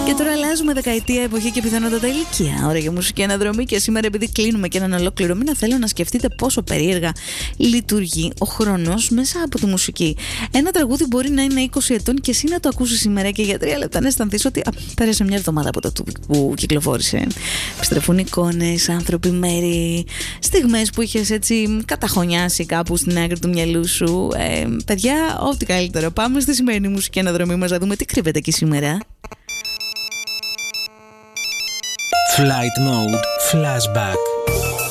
Και τώρα αλλάζουμε δεκαετία, εποχή και πιθανότατα ηλικία. Ώρα για μουσική αναδρομή. Και σήμερα, επειδή κλείνουμε και έναν ολόκληρο μήνα, θέλω να σκεφτείτε πόσο περίεργα λειτουργεί ο χρόνος μέσα από τη μουσική. Ένα τραγούδι μπορεί να είναι 20 ετών και εσύ να το ακούσεις σήμερα και για 3 λεπτά να αισθανθείς ότι πέρασε μια εβδομάδα από το που κυκλοφόρησε. Επιστρέφουν εικόνες, άνθρωποι, μέρη, στιγμές που είχες έτσι καταχωνιάσει κάπου στην άκρη του μυαλού σου. Παιδιά, ό,τι καλύτερο. Πάμε στη σημερινή μουσική αναδρομή μας να δούμε τι κρύβεται εκεί σήμερα. Flight Mode Flashback.